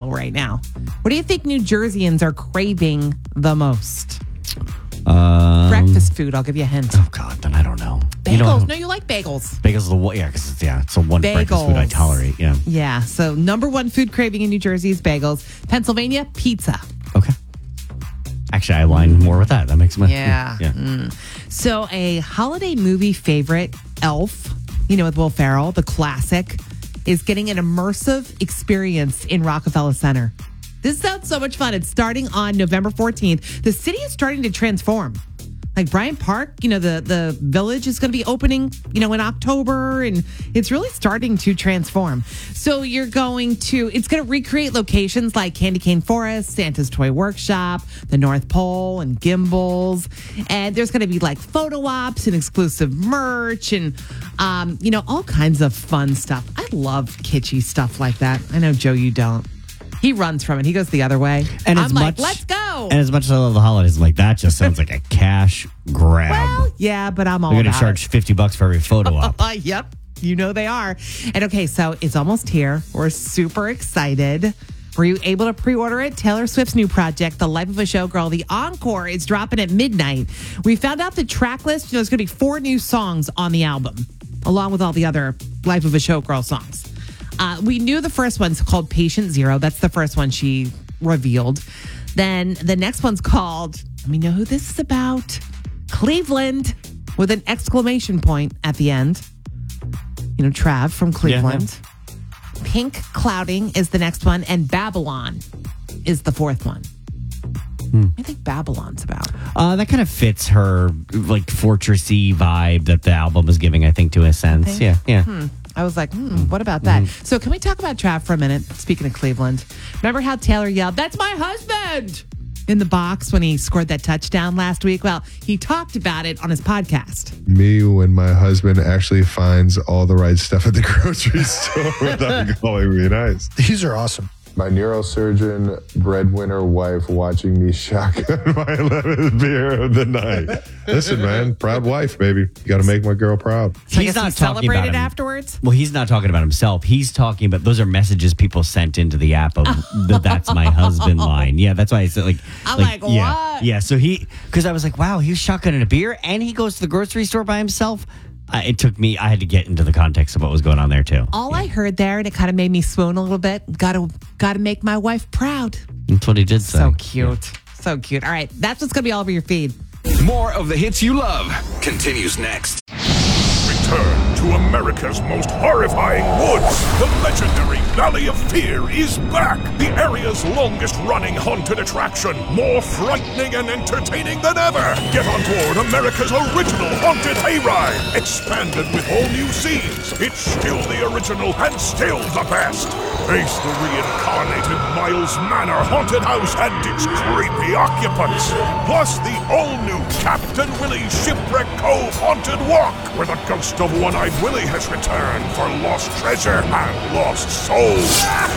right now. What do you think New Jerseyans are craving the most? Breakfast food. I'll give you a hint. Oh, God, then I don't know. Bagels. No, you like bagels. Bagels are the one, because it's the one breakfast food I tolerate, yeah. Yeah, so number one food craving in New Jersey is bagels. Pennsylvania, pizza. Okay. Actually, I align more with that. That makes sense. Yeah. So a holiday movie favorite, Elf, with Will Ferrell, the classic, is getting an immersive experience in Rockefeller Center. This sounds so much fun. It's starting on November 14th. The city is starting to transform. Like Bryant Park, the village is going to be opening, in October, and it's really starting to transform. So it's going to recreate locations like Candy Cane Forest, Santa's Toy Workshop, the North Pole, and Gimbals. And there's going to be like photo ops and exclusive merch and, all kinds of fun stuff. I love kitschy stuff like that. I know, Joe, you don't. He runs from it. He goes the other way. And I'm like, let's go. And as much as I love the holidays, I'm like, that just sounds like a cash grab. Well, yeah, but I'm all They're about going to charge $50 for every photo op. Yep. They are. And okay, so it's almost here. We're super excited. Were you able to pre-order it? Taylor Swift's new project, The Life of a Showgirl, The Encore, is dropping at midnight. We found out the track list. There's going to be 4 new songs on the album, along with all the other Life of a Showgirl songs. We knew the first one's called Patient Zero. That's the first one she revealed. Then the next one's called, let me know who this is about, Cleveland, with an exclamation point at the end. Trav from Cleveland. Yeah. Pink Clouding is the next one, and Babylon is the fourth one. I think Babylon's about. That kind of fits her like fortressy vibe that the album is giving, I think, to a sense. Yeah. I was like, what about that? So can we talk about Trav for a minute? Speaking of Cleveland, remember how Taylor yelled, "That's my husband!" in the box when he scored that touchdown last week? Well, he talked about it on his podcast. Me, when my husband actually finds all the right stuff at the grocery store without calling me nice. These are awesome. My neurosurgeon breadwinner wife watching me shotgun my 11th beer of the night. Listen, man, proud wife, baby. You got to make my girl proud. So he's not talking about it afterwards. Well, he's not talking about himself. He's talking about those are messages people sent into the app of the "That's my husband" line. Yeah, that's why I said what? Yeah. So because I was like, wow, he was shotgunning a beer and he goes to the grocery store by himself. It took me, I had to get into the context of what was going on there, too. All I heard there, and it kind of made me swoon a little bit, got to make my wife proud. That's what he did say. So cute. Yeah. So cute. All right, that's what's going to be all over your feed. More of the hits you love continues next. Return to America's most horrifying woods. The legendary Valley of Fear is back. The area's longest-running haunted attraction. More frightening and entertaining than ever. Get on board America's original haunted hayride. Expanded with all new scenes. It's still the original and still the best. Face the reincarnated Miles Manor haunted house and its creepy occupants. Plus the all-new Captain Willie's Shipwreck Cove haunted walk, where the ghost of One-Eyed Willie has returned for lost treasure and lost souls.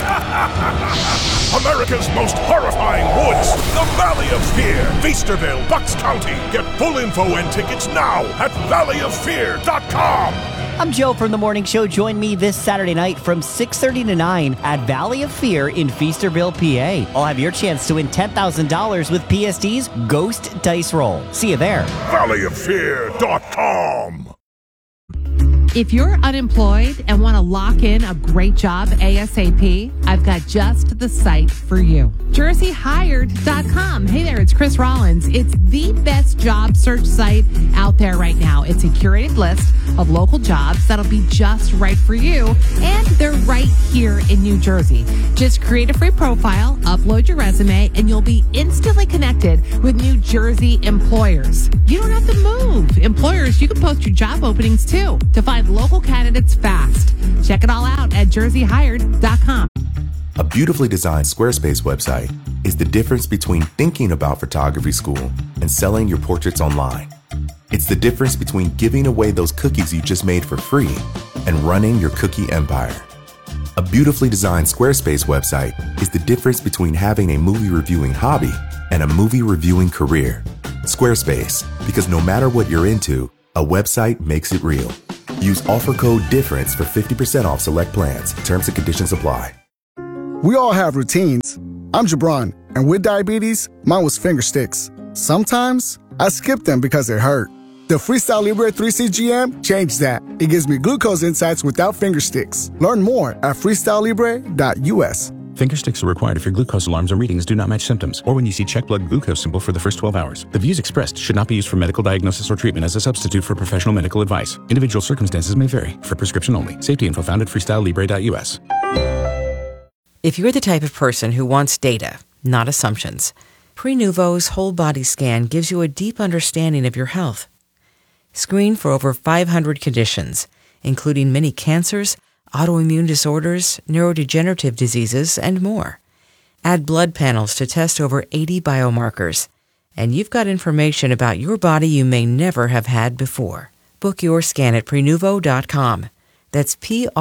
America's most horrifying woods, the Valley of Fear, Feasterville, Bucks County. Get full info and tickets now at valleyofear.com. I'm Joe from The Morning Show. Join me this Saturday night from 6:30 to 9 at Valley of Fear in Feasterville, PA. I'll have your chance to win $10,000 with PSD's Ghost Dice Roll. See you there. valleyofear.com. If you're unemployed and want to lock in a great job ASAP, I've got just the site for you. JerseyHired.com. Hey there, it's Chris Rollins. It's the best job search site out there right now. It's a curated list of local jobs that'll be just right for you, and they're right here in New Jersey. Just create a free profile, upload your resume, and you'll be instantly connected with New Jersey employers. You don't have to move. Employers, you can post your job openings too to find local candidates fast. Check it all out at JerseyHired.com. A beautifully designed Squarespace website is the difference between thinking about photography school and selling your portraits online. It's the difference between giving away those cookies you just made for free and running your cookie empire. A beautifully designed Squarespace website is the difference between having a movie reviewing hobby and a movie reviewing career. Squarespace, because no matter what you're into, a website makes it real. Use offer code DIFFERENCE for 50% off select plans. Terms and conditions apply. We all have routines. I'm Jabron, and with diabetes, mine was finger sticks. Sometimes I skip them because it hurt. The Freestyle Libre 3CGM changed that. It gives me glucose insights without finger sticks. Learn more at freestylelibre.us. Finger sticks are required if your glucose alarms or readings do not match symptoms, or when you see check blood glucose symbol for the first 12 hours. The views expressed should not be used for medical diagnosis or treatment as a substitute for professional medical advice. Individual circumstances may vary. For prescription only. Safety info found at freestylelibre.us. If you're the type of person who wants data, not assumptions, Prenuvo's whole body scan gives you a deep understanding of your health. Screen for over 500 conditions, including many cancers, autoimmune disorders, neurodegenerative diseases, and more. Add blood panels to test over 80 biomarkers, and you've got information about your body you may never have had before. Book your scan at Prenuvo.com. That's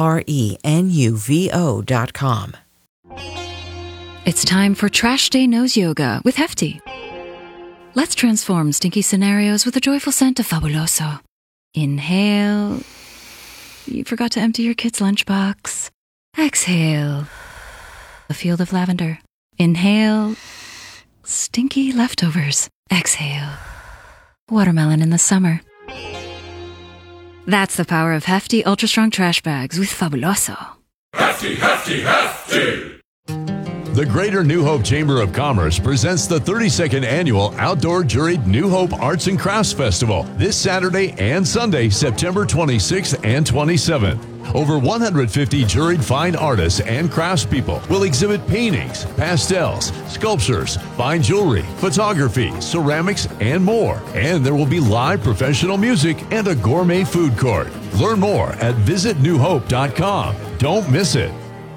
Prenuvo.com. It's time for Trash Day Nose Yoga with Hefty. Let's transform stinky scenarios with a joyful scent of Fabuloso. Inhale. You forgot to empty your kid's lunchbox. Exhale. A field of lavender. Inhale. Stinky leftovers. Exhale. Watermelon in the summer. That's the power of Hefty Ultra Strong Trash Bags with Fabuloso. Hefty, hefty, hefty! The Greater New Hope Chamber of Commerce presents the 32nd Annual Outdoor Juried New Hope Arts and Crafts Festival this Saturday and Sunday, September 26th and 27th. Over 150 juried fine artists and craftspeople will exhibit paintings, pastels, sculptures, fine jewelry, photography, ceramics, and more. And there will be live professional music and a gourmet food court. Learn more at visitnewhope.com. Don't miss it.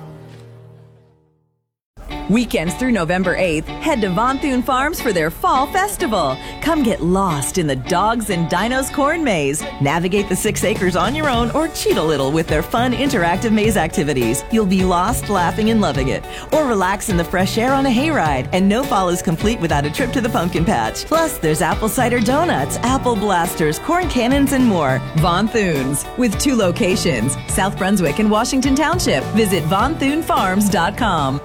Weekends through November 8th, head to Von Thune Farms for their Fall Festival. Come get lost in the Dogs and Dinos corn maze. Navigate the 6 acres on your own or cheat a little with their fun interactive maze activities. You'll be lost, laughing, and loving it. Or relax in the fresh air on a hayride. And no fall is complete without a trip to the pumpkin patch. Plus, there's apple cider donuts, apple blasters, corn cannons, and more. Von Thune's, with 2 locations, South Brunswick and Washington Township. Visit VonThuneFarms.com.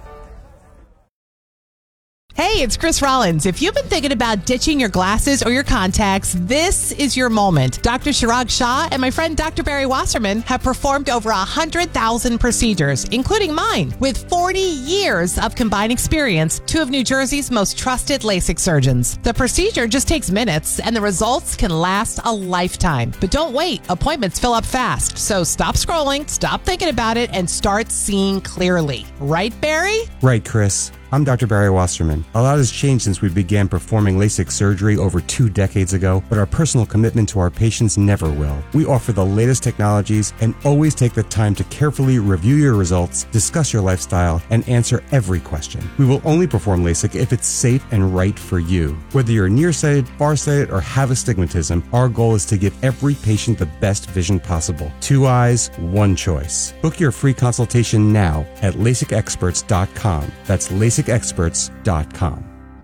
Hey, it's Chris Rollins. If you've been thinking about ditching your glasses or your contacts, this is your moment. Dr. Chirag Shah and my friend Dr. Barry Wasserman have performed over 100,000 procedures, including mine. With 40 years of combined experience, 2 of New Jersey's most trusted LASIK surgeons. The procedure just takes minutes, and the results can last a lifetime. But don't wait. Appointments fill up fast. So stop scrolling, stop thinking about it, and start seeing clearly. Right, Barry? Right, Chris. I'm Dr. Barry Wasserman. A lot has changed since we began performing LASIK surgery over 2 decades ago, but our personal commitment to our patients never will. We offer the latest technologies and always take the time to carefully review your results, discuss your lifestyle, and answer every question. We will only perform LASIK if it's safe and right for you. Whether you're nearsighted, farsighted, or have astigmatism, our goal is to give every patient the best vision possible. 2 eyes, 1 choice. Book your free consultation now at LASIKexperts.com. That's LASIKexperts.com.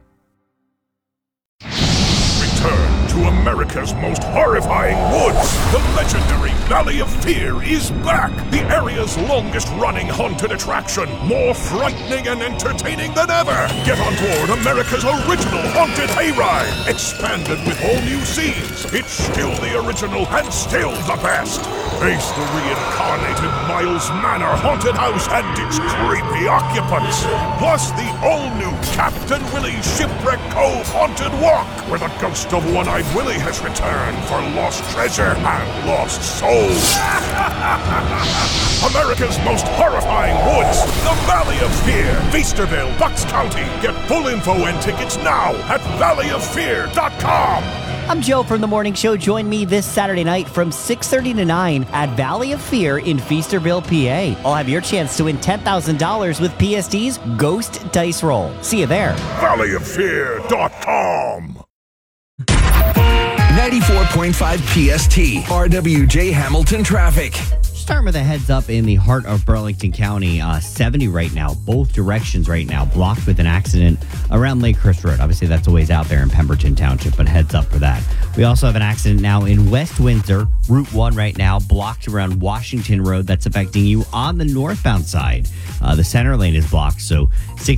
Return to America's most horrifying woods. The legendary Valley of Fear is back. The area's longest-running haunted attraction. More frightening and entertaining than ever. Get on board America's original haunted hayride. Expanded with all new scenes. It's still the original and still the best. Face the reincarnated Miles Manor haunted house and its creepy occupants. Plus the all-new Captain Willie's Shipwreck Cove haunted walk, where the ghost of One-Eyed Willie has returned for lost treasure and lost souls. America's most horrifying woods, the Valley of Fear, Feasterville, Bucks County. Get full info and tickets now at valleyofear.com. I'm Joe from The Morning Show. Join me this Saturday night from 6:30 to 9 at Valley of Fear in Feasterville, PA. I'll have your chance to win $10,000 with PSD's Ghost Dice Roll. See you there. valleyofear.com. 94.5 PST, RWJ Hamilton traffic. Starting with a heads up in the heart of Burlington County, 70 right now, both directions right now, blocked with an accident around Lakehurst Road. Obviously, that's a ways out there in Pemberton Township, but heads up for that. We also have an accident now in West Windsor, Route 1 right now blocked around Washington Road. That's affecting you on the northbound side. The center lane is blocked, so